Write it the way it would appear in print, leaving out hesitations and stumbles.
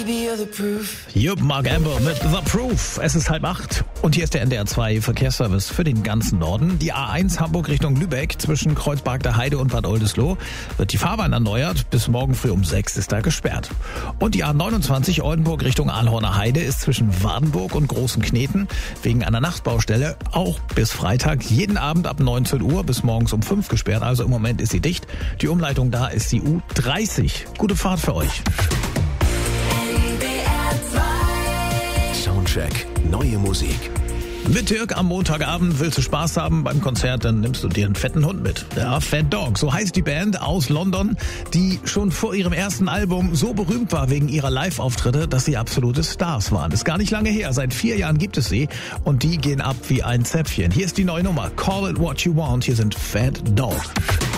Baby, you're the proof. Jupp, Mark Amber mit The Proof. Es ist 7:30 und hier ist der NDR 2 Verkehrsservice für den ganzen Norden. Die A1 Hamburg Richtung Lübeck zwischen Kreuzberg der Heide und Bad Oldesloe wird die Fahrbahn erneuert. Bis morgen früh um 6 ist da gesperrt. Und die A29 Oldenburg Richtung Ahlhorner Heide ist zwischen Wardenburg und Großen Kneten wegen einer Nachtbaustelle auch bis Freitag jeden Abend ab 19 Uhr bis morgens um 5 gesperrt. Also im Moment ist sie dicht. Die Umleitung da ist die U30. Gute Fahrt für euch. Soundcheck, neue Musik. Mit Dirk am Montagabend willst du Spaß haben beim Konzert, dann nimmst du dir einen fetten Hund mit. Ja, Fat Dog, so heißt die Band aus London, die schon vor ihrem ersten Album so berühmt war wegen ihrer Live-Auftritte, dass sie absolute Stars waren. Ist gar nicht lange her, seit 4 Jahren gibt es sie und die gehen ab wie ein Zäpfchen. Hier ist die neue Nummer, Call It What You Want, hier sind Fat Dog.